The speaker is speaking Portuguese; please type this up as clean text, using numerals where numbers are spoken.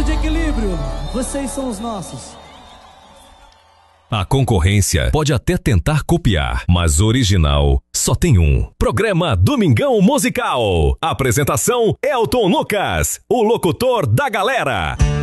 Ponto de equilíbrio, vocês são os nossos. A concorrência pode até tentar copiar, mas original só tem um. Programa Domingão Musical. Apresentação Elton Lucas, o locutor da galera.